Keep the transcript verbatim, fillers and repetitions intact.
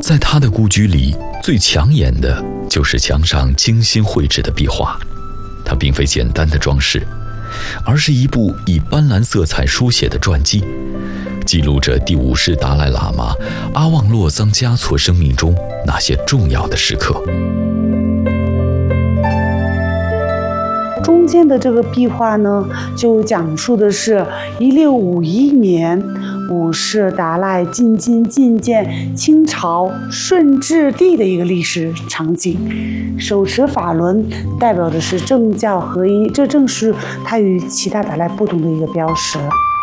在他的故居里，最抢眼的就是墙上精心绘制的壁画。它并非简单的装饰，而是一部以斑斓色彩书写的传记，记录着第五世达赖喇嘛阿旺洛桑嘉措生命中那些重要的时刻。 中间的这个壁画呢，就讲述的是一六五一年五世达赖进京觐见清朝顺治帝的一个历史场景。手持法轮代表的是政教合一，这正是它与其他达赖不同的一个标识。